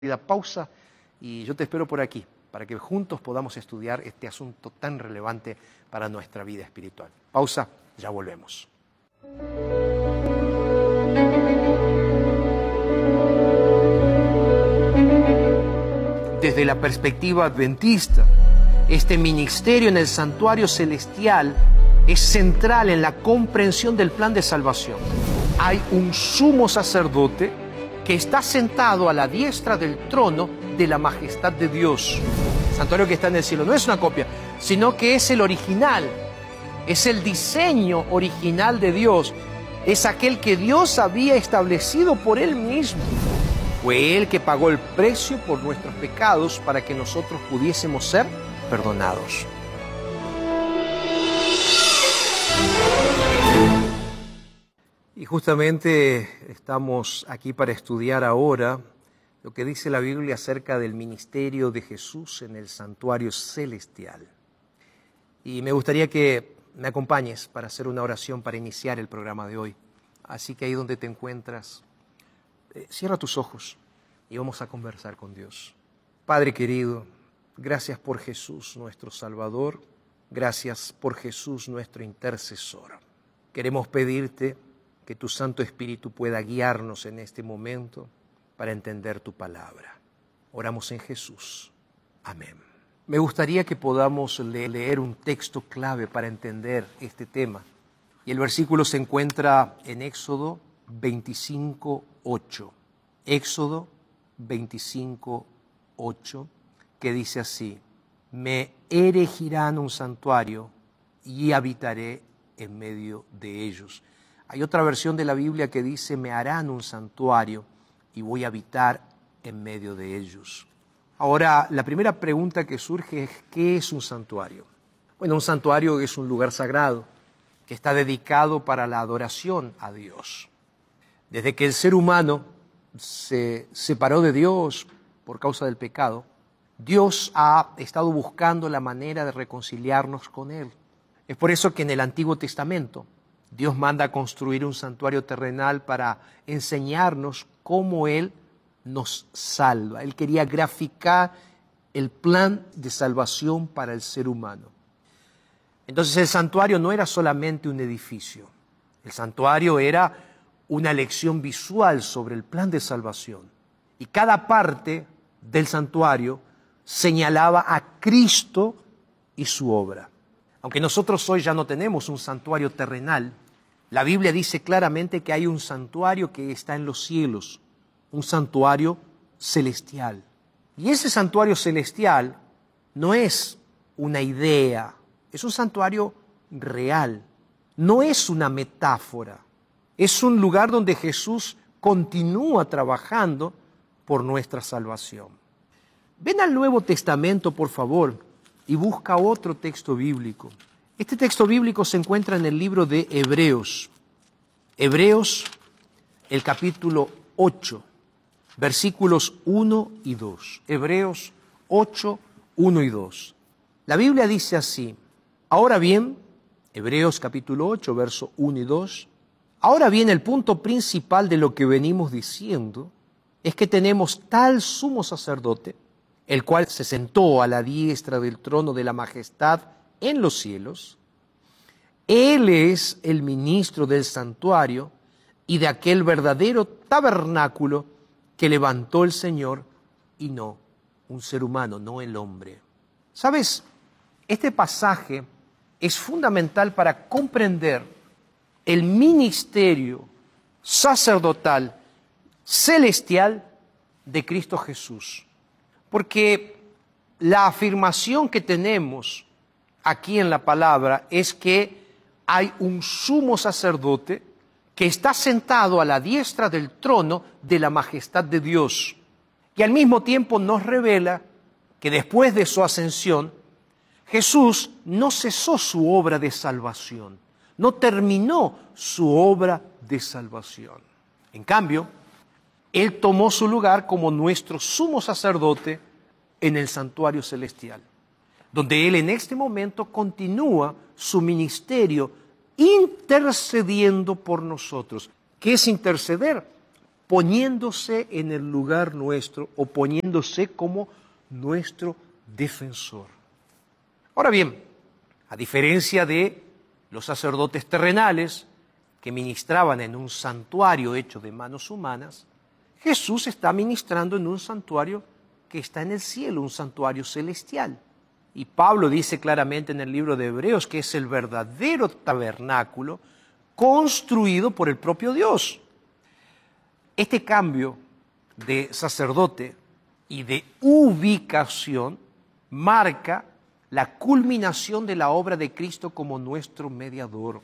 La pausa y yo te espero por aquí para que juntos podamos estudiar este asunto tan relevante para nuestra vida espiritual. Pausa, ya volvemos. Desde la perspectiva adventista, este ministerio en el santuario celestial es central en la comprensión del plan de salvación. Hay un sumo sacerdote que está sentado a la diestra del trono de la majestad de Dios. El santuario que está en el cielo no es una copia, sino que es el original, es el diseño original de Dios, es aquel que Dios había establecido por Él mismo. Fue Él que pagó el precio por nuestros pecados para que nosotros pudiésemos ser perdonados. Y justamente estamos aquí para estudiar ahora lo que dice la Biblia acerca del ministerio de Jesús en el santuario celestial. Y me gustaría que me acompañes para hacer una oración para iniciar el programa de hoy. Así que ahí donde te encuentras, cierra tus ojos y vamos a conversar con Dios. Padre querido, gracias por Jesús nuestro Salvador, gracias por Jesús nuestro intercesor. Queremos pedirte que tu Santo Espíritu pueda guiarnos en este momento para entender tu palabra. Oramos en Jesús. Amén. Me gustaría que podamos leer un texto clave para entender este tema. Y el versículo se encuentra en Éxodo 25:8. Éxodo 25:8, que dice así: me erigirán un santuario y habitaré en medio de ellos. Hay otra versión de la Biblia que dice: me harán un santuario y voy a habitar en medio de ellos. Ahora, la primera pregunta que surge es: ¿qué es un santuario? Bueno, un santuario es un lugar sagrado que está dedicado para la adoración a Dios. Desde que el ser humano se separó de Dios por causa del pecado, Dios ha estado buscando la manera de reconciliarnos con Él. Es por eso que en el Antiguo Testamento Dios manda a construir un santuario terrenal para enseñarnos cómo Él nos salva. Él quería graficar el plan de salvación para el ser humano. Entonces el santuario no era solamente un edificio. El santuario era una lección visual sobre el plan de salvación. Y cada parte del santuario señalaba a Cristo y su obra. Aunque nosotros hoy ya no tenemos un santuario terrenal, la Biblia dice claramente que hay un santuario que está en los cielos, un santuario celestial. Y ese santuario celestial no es una idea, es un santuario real, no es una metáfora, es un lugar donde Jesús continúa trabajando por nuestra salvación. Ven al Nuevo Testamento, por favor, y busca otro texto bíblico. Este texto bíblico se encuentra en el libro de Hebreos. Hebreos, el capítulo 8, versículos 1 y 2. Hebreos 8, 1 y 2. La Biblia dice así: ahora bien, Hebreos capítulo 8, verso 1 y 2, ahora bien, el punto principal de lo que venimos diciendo es que tenemos tal sumo sacerdote, el cual se sentó a la diestra del trono de la majestad en los cielos. Él es el ministro del santuario y de aquel verdadero tabernáculo que levantó el Señor y no un ser humano, no el hombre. ¿Sabes? Este pasaje es fundamental para comprender el ministerio sacerdotal celestial de Cristo Jesús. Porque la afirmación que tenemos aquí en la palabra es que hay un sumo sacerdote que está sentado a la diestra del trono de la majestad de Dios. Y al mismo tiempo nos revela que después de su ascensión, Jesús no cesó su obra de salvación, no terminó su obra de salvación. En cambio, Él tomó su lugar como nuestro sumo sacerdote en el santuario celestial, donde Él en este momento continúa su ministerio intercediendo por nosotros. ¿Qué es interceder? poniéndose en el lugar nuestro o poniéndose como nuestro defensor. Ahora bien, a diferencia de los sacerdotes terrenales que ministraban en un santuario hecho de manos humanas, Jesús está ministrando en un santuario que está en el cielo, un santuario celestial. Y Pablo dice claramente en el libro de Hebreos que es el verdadero tabernáculo construido por el propio Dios. Este cambio de sacerdote y de ubicación marca la culminación de la obra de Cristo como nuestro mediador.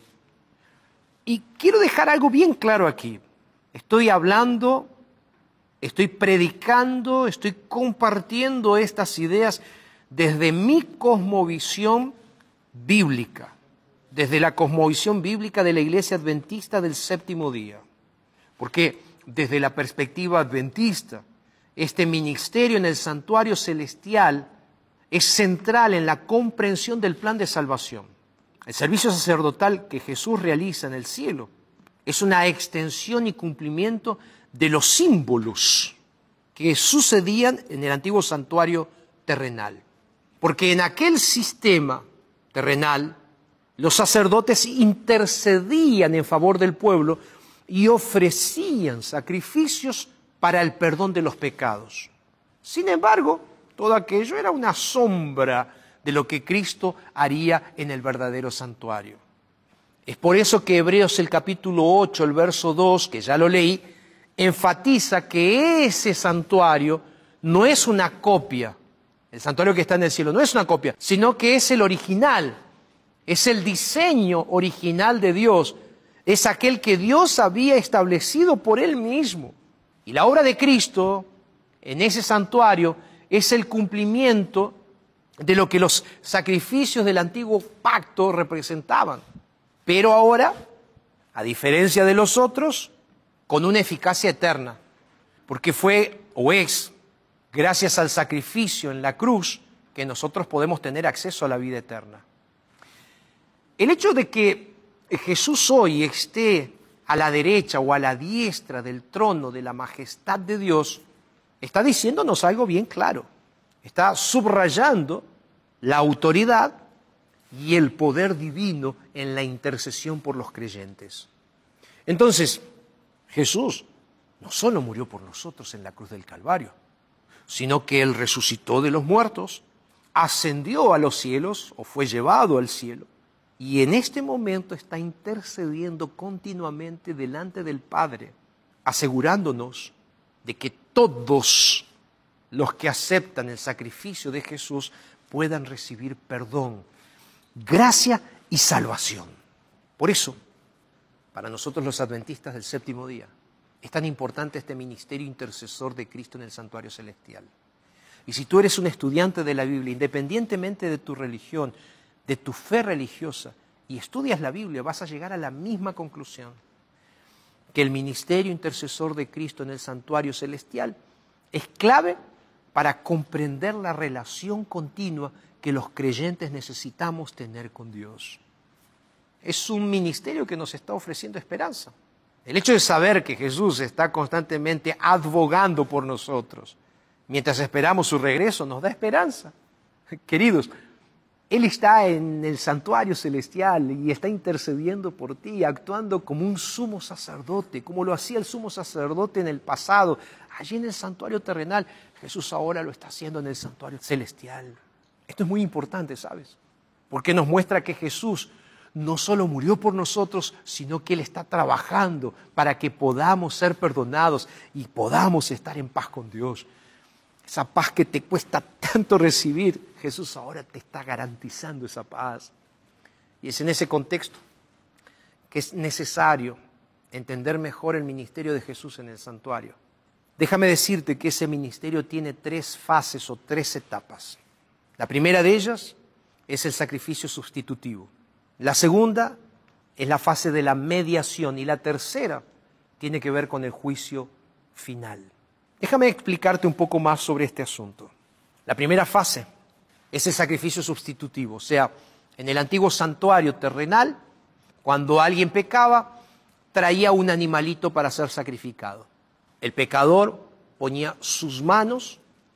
Y quiero dejar algo bien claro aquí. Estoy hablando, estoy predicando, estoy compartiendo estas ideas desde mi cosmovisión bíblica, desde la cosmovisión bíblica de la Iglesia Adventista del Séptimo Día. Porque desde la perspectiva adventista, este ministerio en el santuario celestial es central en la comprensión del plan de salvación. El servicio sacerdotal que Jesús realiza en el cielo es una extensión y cumplimiento de los símbolos que sucedían en el antiguo santuario terrenal. Porque en aquel sistema terrenal, los sacerdotes intercedían en favor del pueblo y ofrecían sacrificios para el perdón de los pecados. Sin embargo, todo aquello era una sombra de lo que Cristo haría en el verdadero santuario. Es por eso que Hebreos el capítulo 8, el verso 2, que ya lo leí, enfatiza que ese santuario no es una copia. El santuario que está en el cielo no es una copia, sino que es el original, es el diseño original de Dios, es aquel que Dios había establecido por Él mismo. Y la obra de Cristo en ese santuario es el cumplimiento de lo que los sacrificios del antiguo pacto representaban. Pero ahora, a diferencia de los otros, con una eficacia eterna, porque fue o es gracias al sacrificio en la cruz que nosotros podemos tener acceso a la vida eterna. El hecho de que Jesús hoy esté a la derecha o a la diestra del trono de la majestad de Dios, está diciéndonos algo bien claro. Está subrayando la autoridad y el poder divino en la intercesión por los creyentes. Entonces, Jesús no solo murió por nosotros en la cruz del Calvario, sino que Él resucitó de los muertos, ascendió a los cielos o fue llevado al cielo, y en este momento está intercediendo continuamente delante del Padre, asegurándonos de que todos los que aceptan el sacrificio de Jesús puedan recibir perdón, gracia y salvación. Por eso, para nosotros los adventistas del séptimo día, es tan importante este ministerio intercesor de Cristo en el santuario celestial. Y si tú eres un estudiante de la Biblia, independientemente de tu religión, de tu fe religiosa, y estudias la Biblia, vas a llegar a la misma conclusión, que el ministerio intercesor de Cristo en el santuario celestial es clave para comprender la relación continua que los creyentes necesitamos tener con Dios. Es un ministerio que nos está ofreciendo esperanza. El hecho de saber que Jesús está constantemente advogando por nosotros mientras esperamos su regreso nos da esperanza. Queridos, Él está en el santuario celestial y está intercediendo por ti, actuando como un sumo sacerdote, como lo hacía el sumo sacerdote en el pasado, allí en el santuario terrenal. Jesús ahora lo está haciendo en el santuario celestial. Esto es muy importante, ¿sabes? Porque nos muestra que Jesús no solo murió por nosotros, sino que Él está trabajando para que podamos ser perdonados y podamos estar en paz con Dios. Esa paz que te cuesta tanto recibir, Jesús ahora te está garantizando esa paz. Y es en ese contexto que es necesario entender mejor el ministerio de Jesús en el santuario. Déjame decirte que ese ministerio tiene 3 fases o 3 etapas. La primera de ellas es el sacrificio sustitutivo. La segunda es la fase de la mediación y la tercera tiene que ver con el juicio final. Déjame explicarte un poco más sobre este asunto. La primera fase es el sacrificio sustitutivo, o sea, en el antiguo santuario terrenal, cuando alguien pecaba, traía un animalito para ser sacrificado. El pecador ponía sus manos